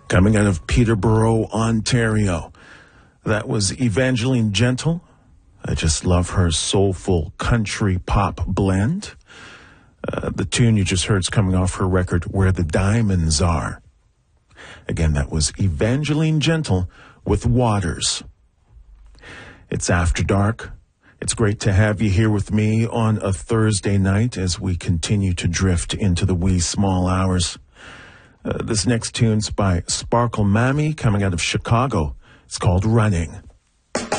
Coming out of Peterborough, Ontario. That was Evangeline Gentle. I just love her soulful country pop blend. The tune you just heard is coming off her record, Where the Diamonds Are. Again, that was Evangeline Gentle with Waters. It's After Dark. It's great to have you here with me on a Thursday night as we continue to drift into the wee small hours. This next tune's by Sparkle Mammy, coming out of Chicago. It's called Running.